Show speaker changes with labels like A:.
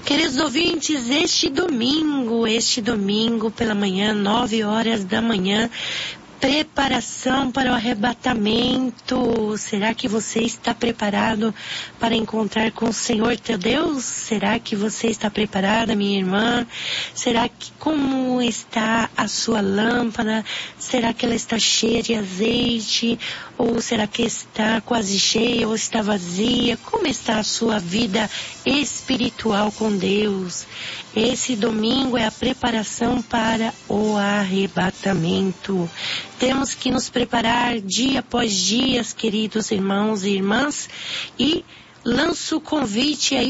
A: Queridos ouvintes, este domingo pela manhã, 9 horas da manhã, preparação para o arrebatamento. Será que você está preparado para encontrar com o Senhor teu Deus? Será que você está preparada, minha irmã? Será que como está a sua lâmpada? Será que ela está cheia de azeite? Ou será que está quase cheia ou está vazia? Como está a sua vida espiritual com Deus? Esse domingo é a preparação para o arrebatamento. Temos que nos preparar dia após dia, queridos irmãos e irmãs, e lanço o convite aí